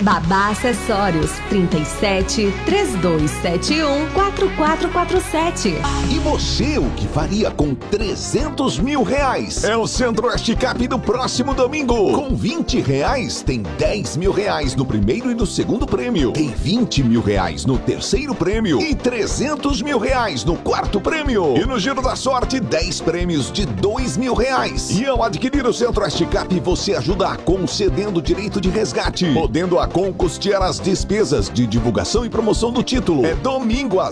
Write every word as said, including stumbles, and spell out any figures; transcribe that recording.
Babá Acessórios, trinta e sete, três dois sete um, quatro quatro quatro sete. E você, o que faria com trezentos mil reais? É o Centro-Oeste Cap do próximo domingo. Com vinte reais, tem dez mil reais no primeiro e no segundo prêmio. Tem vinte mil reais no terceiro prêmio e trezentos mil reais no quarto prêmio. E no Giro da Sorte, dez prêmios de dois mil reais. E ao adquirir o Centro-Oeste Cap, você ajuda a concedendo direito de resgate, podendo a Com custear as despesas de divulgação e promoção do título. É domingo às